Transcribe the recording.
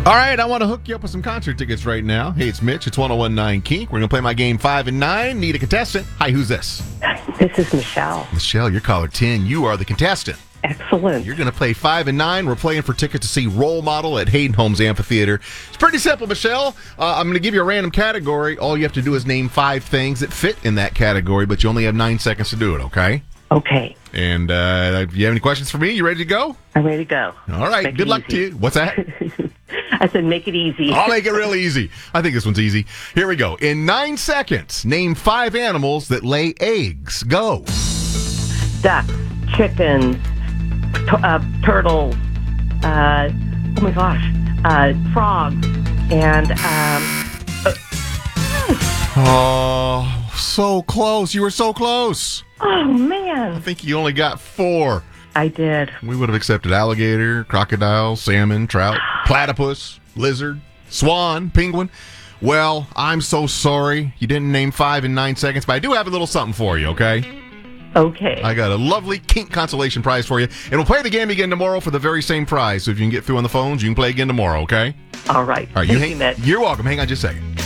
All right, I want to hook you up with some concert tickets right now. Hey, it's Mitch. It's 1019 Kink. We're going to play my game 5 and 9. Need a contestant. Hi, who's this? This is Michelle. Michelle, you're caller 10. You are the contestant. Excellent. You're going to play 5 and 9. We're playing for tickets to see Role Model at Hayden Homes Amphitheater. It's pretty simple, Michelle. I'm going to give you a random category. All you have to do is name 5 things that fit in that category, but you only have 9 seconds to do it, okay? Okay. And do you have any questions for me? You ready to go? I'm ready to go. All right. Make Good it luck to easy. you. What's that? I said make it easy. I'll make it real easy. I think this one's easy. Here we go. In 9 seconds, name 5 animals that lay eggs. Go. Ducks, chickens, turtles, oh my gosh, frogs, and Oh, so close. You were so close. oh I man, think you only got 4. I did. We would have accepted alligator, crocodile, salmon, trout, platypus, lizard, swan, penguin. Well, I'm so sorry. You didn't name 5 in 9 seconds, but I do have a little something for you, okay? Okay. I got a lovely Kink consolation prize for you. And we'll play the game again tomorrow for the very same prize. So if you can get through on the phones, you can play again tomorrow, okay? All right. All right, Thank you, Mitch. You're welcome. Hang on just a second.